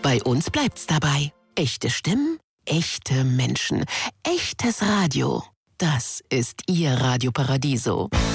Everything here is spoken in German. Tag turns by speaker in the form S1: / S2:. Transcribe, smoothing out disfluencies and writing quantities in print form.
S1: Bei uns bleibt's dabei. Echte Stimmen, echte Menschen, echtes Radio. Das ist Ihr Radio Paradiso.